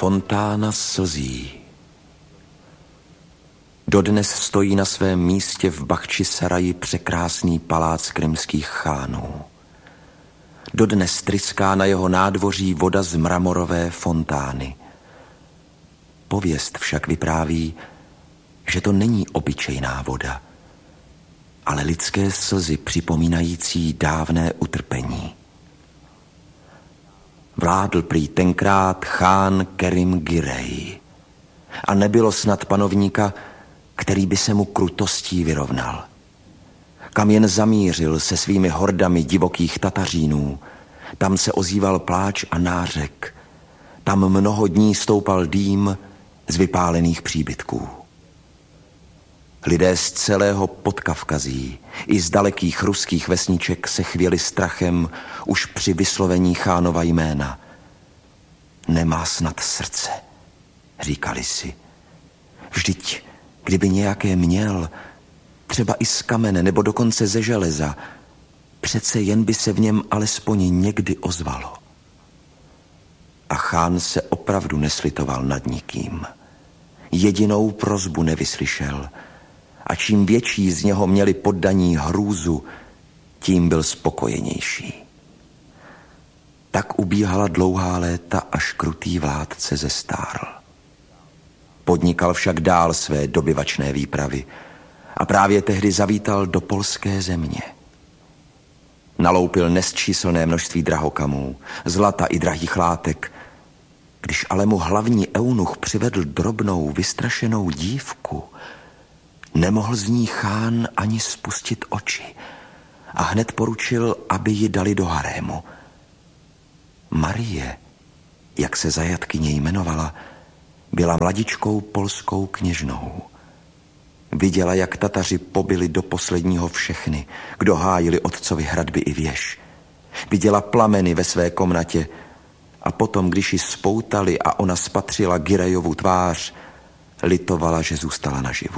Fontána slzí. Dodnes stojí na svém místě v Bachčisaraji překrásný palác krymských chánů. Dodnes tryská na jeho nádvoří voda z mramorové fontány. Pověst však vypráví, že to není obyčejná voda, ale lidské slzy připomínající dávné utrpení. Vládl prý tenkrát chán Kerim Girej a nebylo snad panovníka, který by se mu krutostí vyrovnal. Kam jen zamířil se svými hordami divokých Tatařínů, tam se ozýval pláč a nářek, tam mnoho dní stoupal dým z vypálených příbytků. Lidé z celého Podkavkazí i z dalekých ruských vesniček se chvěli strachem už při vyslovení chánova jména. Nemá snad srdce, říkali si. Vždyť, kdyby nějaké měl, třeba i z kamene nebo dokonce ze železa, přece jen by se v něm alespoň někdy ozvalo. A chán se opravdu neslitoval nad nikým. Jedinou prosbu nevyslyšel, a čím větší z něho měli poddaní hrůzu, tím byl spokojenější. Tak ubíhala dlouhá léta, až krutý vládce zestárl. Podnikal však dál své dobyvačné výpravy a právě tehdy zavítal do polské země. Naloupil nesčíslné množství drahokamů, zlata i drahých látek. Když ale mu hlavní eunuch přivedl drobnou, vystrašenou dívku, nemohl z ní chán ani spustit oči a hned poručil, aby ji dali do harému. Marie, jak se zajatkyně jmenovala, byla mladičkou polskou kněžnou. Viděla, jak Tataři pobili do posledního všechny, kdo hájili otcovi hradby i věž. Viděla plameny ve své komnatě a potom, když ji spoutali a ona spatřila Girejovu tvář, litovala, že zůstala naživu.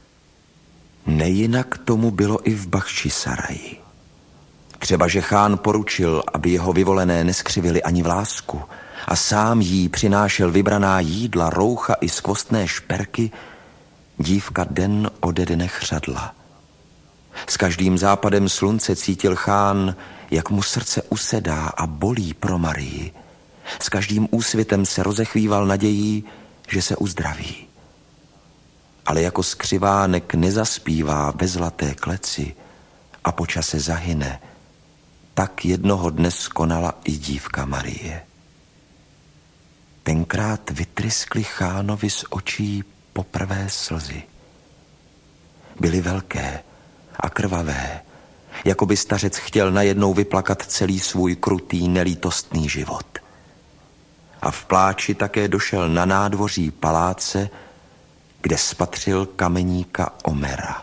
Nejinak tomu bylo i v Bachčisaraji. Třeba, že chán poručil, aby jeho vyvolené neskřivili ani vlásku a sám jí přinášel vybraná jídla, roucha i skvostné šperky, dívka den ode dne chřadla. S každým západem slunce cítil chán, jak mu srdce usedá a bolí pro Marii. S každým úsvitem se rozechvíval nadějí, že se uzdraví. Ale jako skřivánek nezaspívá ve zlaté kleci a po čase zahyne, tak jednoho dne skonala i dívka Marie. Tenkrát vytryskly chánovi z očí poprvé slzy. Byly velké a krvavé, jako by stařec chtěl najednou vyplakat celý svůj krutý, nelítostný život. A v pláči také došel na nádvoří paláce, kde spatřil kameníka Omera.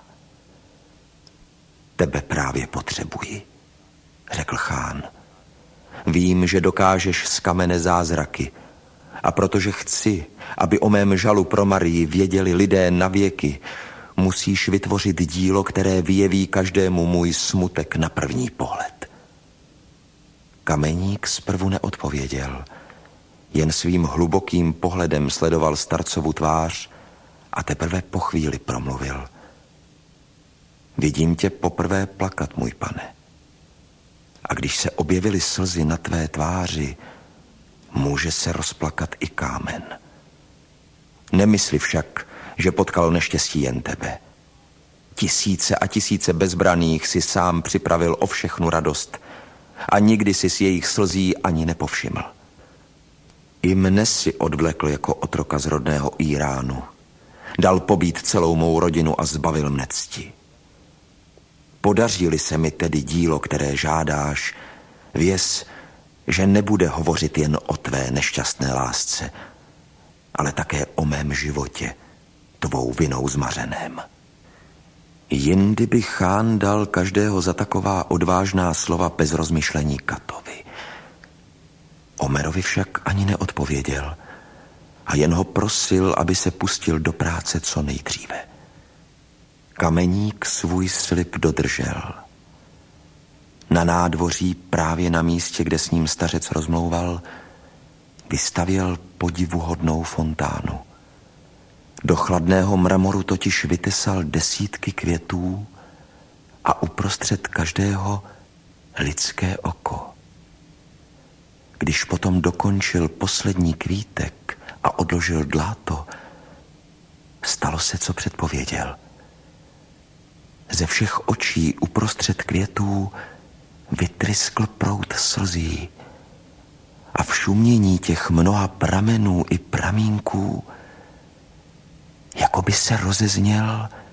Tebe právě potřebuji, řekl chán. Vím, že dokážeš z kamene zázraky, a protože chci, aby o mém žalu pro Marii věděli lidé navěky, musíš vytvořit dílo, které vyjeví každému můj smutek na první pohled. Kameník zprvu neodpověděl, jen svým hlubokým pohledem sledoval starcovu tvář a teprve po chvíli promluvil. Vidím tě poprvé plakat, můj pane. A když se objevily slzy na tvé tváři, může se rozplakat i kámen. Nemysli však, že potkalo neštěstí jen tebe. Tisíce a tisíce bezbraných si sám připravil o všechnu radost a nikdy si s jejich slzí ani nepovšiml. I mne si odvlekl jako otroka z rodného Íránu. Dal pobít celou mou rodinu a zbavil mne cti. Podaří-li se mi tedy dílo, které žádáš, věz, že nebude hovořit jen o tvé nešťastné lásce, ale také o mém životě, tvou vinou zmařeném. Jindy by chán dal každého za taková odvážná slova bez rozmyšlení katovi. Omerovi však ani neodpověděl a jen ho prosil, aby se pustil do práce co nejdříve. Kameník svůj slib dodržel. Na nádvoří, právě na místě, kde s ním stařec rozmlouval, vystavěl podivuhodnou fontánu. Do chladného mramoru totiž vytesal desítky květů a uprostřed každého lidské oko. Když potom dokončil poslední kvítek a odložil dláto, stalo se, co předpověděl. Ze všech očí uprostřed květů vytryskl proud slzí a v šumění těch mnoha pramenů i pramínků jako by se rozezněl